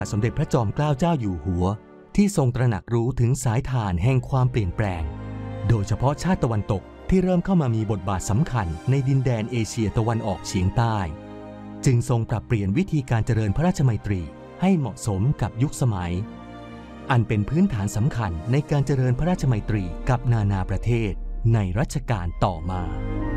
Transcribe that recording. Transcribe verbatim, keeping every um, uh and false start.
สมเด็จพระจอมเกล้าเจ้าอยู่หัวที่ทรงตระหนักรู้ถึงสายทานแห่งความเปลี่ยนแปลงโดยเฉพาะชาติตะวันตกที่เริ่มเข้ามามีบทบาทสำคัญในดินแดนเอเชียตะวันออกเฉียงใต้จึงทรงปรับเปลี่ยนวิธีการเจริญพระราชมัยตรีให้เหมาะสมกับยุคสมัยอันเป็นพื้นฐานสำคัญในการเจริญพระราชมัยตรีกับนานาประเทศในรัชกาลต่อมา